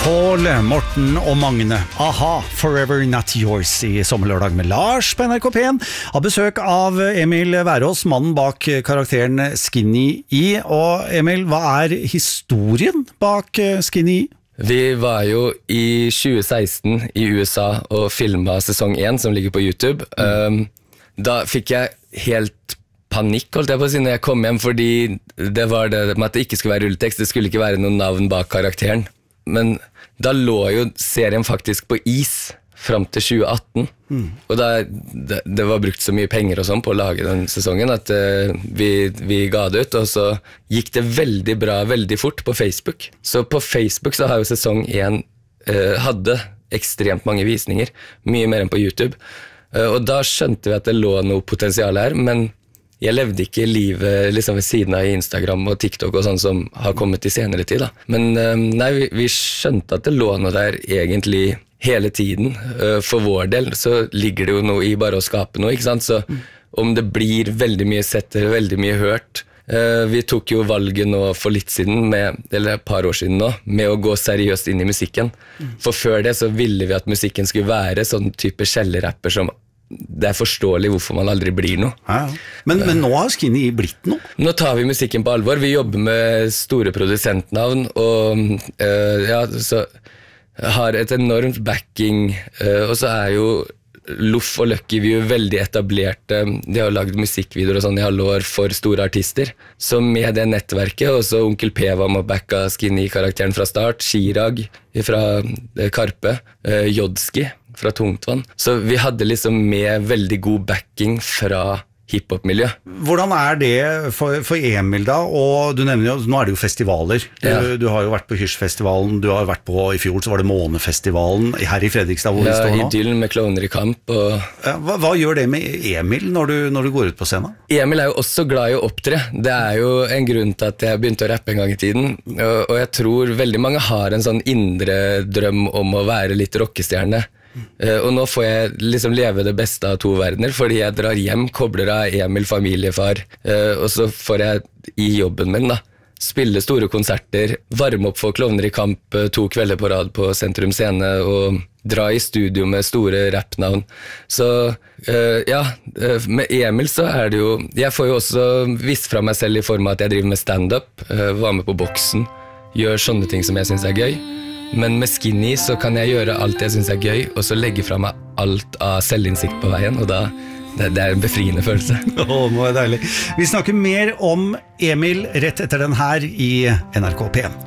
Paul, Morten og Magne. Aha, Forever Not Yours i Sommerlørdag med Lars på NRK P1. Har besøk av Emil Værås, mannen bak karakteren Skinny E. Og Emil, hva er historien bak Skinny E? Vi var jo i 2016 i USA og filmet sesong 1 som ligger på YouTube. Da fikk jeg helt panikk, holdt jeg på å si, når jeg kom hjem, fordi det var det med at det ikke skulle være rulletekst, det skulle ikke være noen navn bak karakteren. Men da lå jo serien faktisk på is frem til 2018. Og det var brukt så mye penger og sånn på å lage den sesongen at vi ga det ut, og så gikk det veldig bra, veldig fort på Facebook. Så på Facebook så har jo sesong 1 hadde ekstremt mange visninger, mye mer enn på YouTube. Og da skjønte vi at det lå noe potensial her, men jeg levde ikke livet liksom ved siden av Instagram og TikTok og sånn som har kommet i senere tid da. Men nei, vi skjønte at det lå noe der egentlig hele tiden. For vår del så ligger det jo noe i bare å skape noe, ikke sant? Så om det blir veldig mye sett eller veldig mye hørt. Vi tok jo valget nå for litt siden, eller et par år siden nå, med å gå seriøst inn i musikken. For før det så ville vi at musikken skulle være sånn type kjellerrapper som det er forståelig hvorfor man aldri blir noe. Ja. Men nå har Skinny E blitt noe? Nå tar vi musikken på alvor. Vi jobber med store produsentnavn, og så har et enormt backing, og så er jo Loff og Lucky vi er jo veldig etablerte. De har lagd musikkvideoer og sånn i alle år for store artister. Så med det nettverket, og så Onkel P var med å backa Skinny-karakteren fra start, Chirag fra Karpe, Jodski fra Tungtvann. Så vi hadde liksom med veldig god backing fra hiphop-miljø. Hvordan er det for Emil da? Og du nevner jo, nå er det jo festivaler. Du har jo vært på Hyrsfestivalen, du har vært på, i fjor så var det Månefestivalen her i Fredrikstad hvor vi står nå. Idyll med Klovner i kamp. Hva gjør det med Emil når du går ut på scenen? Emil er jo også glad i å opptre. Det er jo en grunn til at jeg begynte å rappe en gang i tiden. Og jeg tror veldig mange har en sånn indre drøm om å være litt rockestjerne. Og nå får jeg liksom leve det beste av to verdener, fordi jeg drar hjem, kobler av Emil, familiefar, og så får jeg i jobben min da spille store konserter, varme opp for Klovner i kamp 2 kvelder på rad på Sentrum Scene, og dra i studio med store rappnavn. Så med Emil så er det jo, jeg får jo også vist fra meg selv i form av at jeg driver med stand-up, var med på boksen, gjør sånne ting som jeg synes er gøy. Men med Skinny så kan jeg gjøre alt jeg synes er gøy, og så legge fra meg alt av selvinnsikt på veien, og da, det er en befriende følelse. Nå er det deilig. Vi snakker mer om Emil rett etter den her i NRK P1.